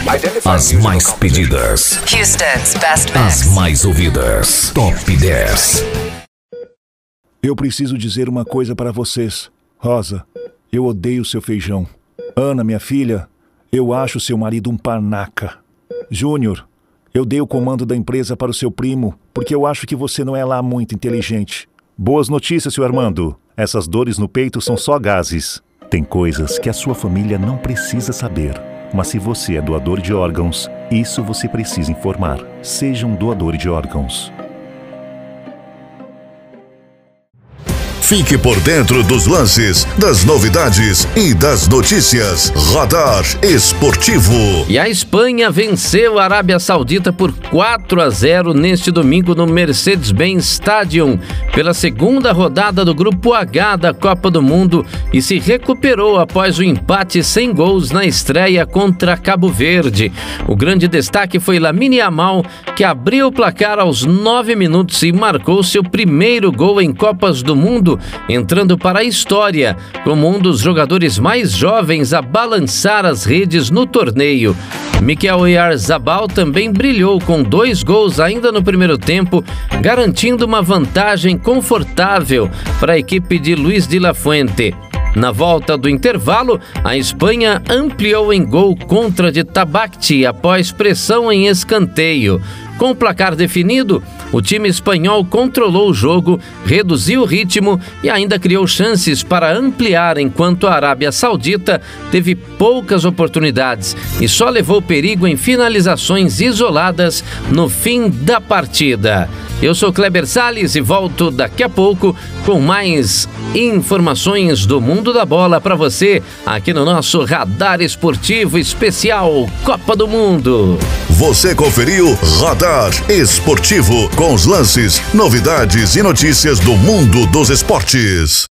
As mais pedidas. Houston's best As mix. mais ouvidas. Top 10. Eu preciso dizer uma coisa para vocês. Rosa, eu odeio seu feijão. Ana, minha filha, eu acho seu marido um panaca. Júnior, eu dei o comando da empresa para o seu primo, porque eu acho que você não é lá muito inteligente. Boas notícias, seu Armando. Essas dores no peito são só gases. Tem coisas que a sua família não precisa saber. Mas se você é doador de órgãos, isso você precisa informar. Seja um doador de órgãos. Fique por dentro dos lances, das novidades e das notícias. Radar Esportivo. E a Espanha venceu a Arábia Saudita por 4-0 neste domingo no Mercedes-Benz Stadium, pela segunda rodada do Grupo H da Copa do Mundo, e se recuperou após o empate sem gols na estreia contra Cabo Verde. O grande destaque foi Lamine Yamal, que abriu o placar aos 9 minutos e marcou seu primeiro gol em Copas do Mundo, entrando para a história como um dos jogadores mais jovens a balançar as redes no torneio. Mikel Oyarzabal também brilhou com 2 gols ainda no primeiro tempo, garantindo uma vantagem confortável para a equipe de Luis de la Fuente. Na volta do intervalo, a Espanha ampliou em gol contra de Tabacti após pressão em escanteio. Com o placar definido, o time espanhol controlou o jogo, reduziu o ritmo e ainda criou chances para ampliar, enquanto a Arábia Saudita teve poucas oportunidades e só levou perigo em finalizações isoladas no fim da partida. Eu sou Kleber Salles e volto daqui a pouco com mais informações do mundo da bola para você aqui no nosso Radar Esportivo Especial Copa do Mundo. Você conferiu Radar Esportivo com os lances, novidades e notícias do mundo dos esportes.